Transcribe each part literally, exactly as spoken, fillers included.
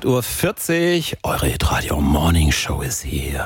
acht Uhr vierzig, eure Hitradio Morning Show ist hier.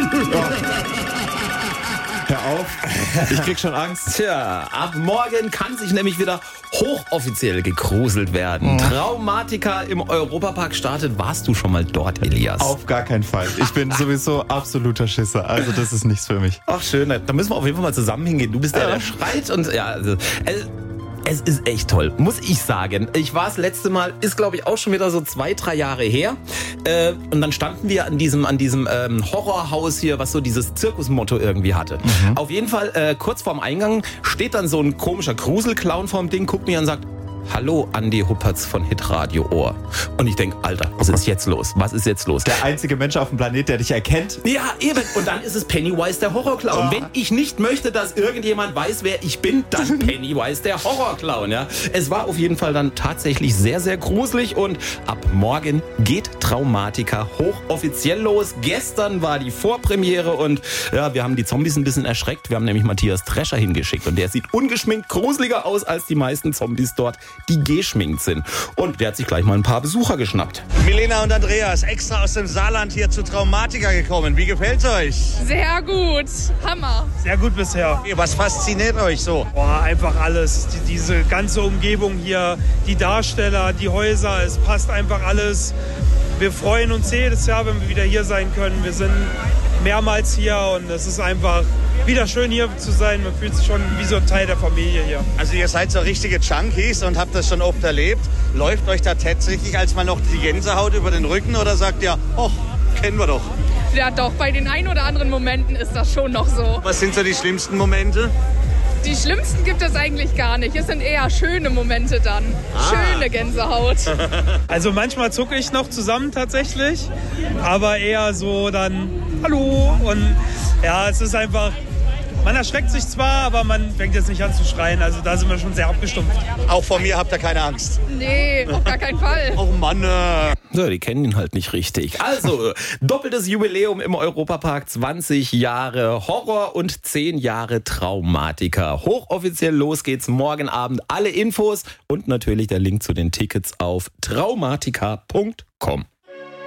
Hör auf, ich krieg schon Angst. Tja, ab morgen kann sich nämlich wieder hochoffiziell gegruselt werden. Traumatica im Europapark startet. Warst du schon mal dort, Elias? Auf gar keinen Fall. Ich bin sowieso absoluter Schisser. Also das ist nichts für mich. Ach schön, da müssen wir auf jeden Fall mal zusammen hingehen. Du bist der, der schreit und ja, also, äh, es ist echt toll, muss ich sagen. Ich war das letzte Mal, ist glaube ich auch schon wieder so zwei, drei Jahre her. Äh, und dann standen wir an diesem, an diesem ähm, Horrorhaus hier, was so dieses Zirkusmotto irgendwie hatte. Mhm. Auf jeden Fall, äh, kurz vorm Eingang steht dann so ein komischer Gruselclown vorm Ding, guckt mir an und sagt: Hallo, Andi Huppertz von Hitradio Ohr. Und ich denke, Alter, was ist jetzt los? Was ist jetzt los? Der einzige Mensch auf dem Planet, der dich erkennt. Ja, eben. Und dann ist es Pennywise, der Horrorclown. Oh. Wenn ich nicht möchte, dass irgendjemand weiß, wer ich bin, dann Pennywise, der Horrorclown. Ja. Es war auf jeden Fall dann tatsächlich sehr, sehr gruselig. Und ab morgen geht Traumatica hochoffiziell los. Gestern war die Vorpremiere und ja, wir haben die Zombies ein bisschen erschreckt. Wir haben nämlich Matthias Drescher hingeschickt. Und der sieht ungeschminkt gruseliger aus als die meisten Zombies dort, die geschminkt sind. Und der hat sich gleich mal ein paar Besucher geschnappt. Milena und Andreas, extra aus dem Saarland hier zu Traumatica gekommen. Wie gefällt's euch? Sehr gut. Hammer. Sehr gut bisher. Was fasziniert euch so? Boah, einfach alles. Die, diese ganze Umgebung hier, die Darsteller, die Häuser, es passt einfach alles. Wir freuen uns jedes Jahr, wenn wir wieder hier sein können. Wir sind mehrmals hier und es ist einfach wieder schön hier zu sein. Man fühlt sich schon wie so ein Teil der Familie hier. Also ihr seid so richtige Junkies und habt das schon oft erlebt. Läuft euch da tatsächlich als mal noch die Gänsehaut über den Rücken oder sagt ihr, oh, kennen wir doch? Ja doch, bei den ein oder anderen Momenten ist das schon noch so. Was sind so die schlimmsten Momente? Die schlimmsten gibt es eigentlich gar nicht. Es sind eher schöne Momente dann. Ah. Schöne Gänsehaut. Also manchmal zucke ich noch zusammen tatsächlich, aber eher so dann Hallo und ja, es ist einfach, man erschreckt sich zwar, aber man fängt jetzt nicht an zu schreien. Also da sind wir schon sehr abgestumpft. Auch vor mir habt ihr keine Angst? Nee, auf gar keinen Fall. Oh Mann. Äh. Ja, die kennen ihn halt nicht richtig. Also, doppeltes Jubiläum im Europapark, zwanzig Jahre Horror und zehn Jahre Traumatica. Hochoffiziell los geht's morgen Abend. Alle Infos und natürlich der Link zu den Tickets auf traumatica punkt com.